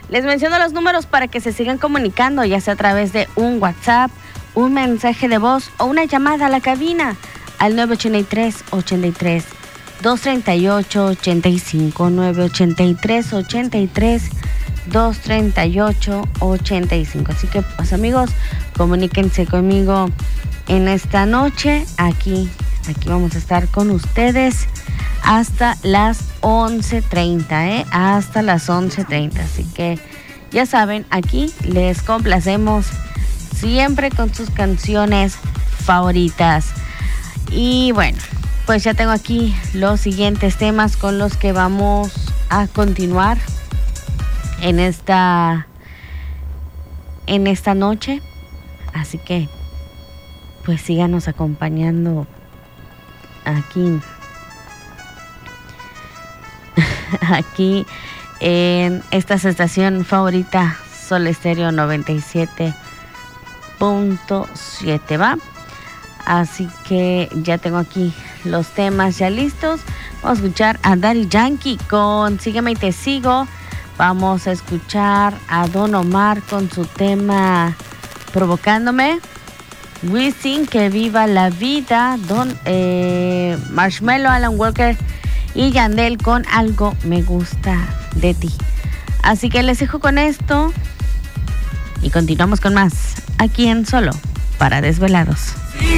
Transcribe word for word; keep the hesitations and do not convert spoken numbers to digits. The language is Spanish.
Les menciono los números para que se sigan comunicando, ya sea a través de un WhatsApp, un mensaje de voz o una llamada a la cabina al nueve ocho tres, ocho tres, dos tres ocho, ocho cinco, nueve ocho tres, ocho tres, dos tres ocho, ocho cinco. Así que, pues amigos, comuníquense conmigo en esta noche. Aquí, aquí vamos a estar con ustedes hasta las once treinta, ¿eh? Hasta las once treinta. Así que, ya saben, aquí les complacemos siempre con sus canciones favoritas. Y bueno, pues ya tengo aquí los siguientes temas con los que vamos a continuar en esta en esta noche. Así que pues síganos acompañando aquí aquí en esta estación favorita, Sol Estéreo noventa y siete punto siete, ¿va? Así que ya tengo aquí los temas ya listos. Vamos a escuchar a Daddy Yankee con Sígueme y Te Sigo. Vamos a escuchar a Don Omar con su tema Provocándome. Wisin, Que Viva la Vida. Don eh, Marshmello, Alan Walker y Yandel con Algo Me Gusta de Ti. Así que les dejo con esto y continuamos con más aquí en Solo para Desvelados.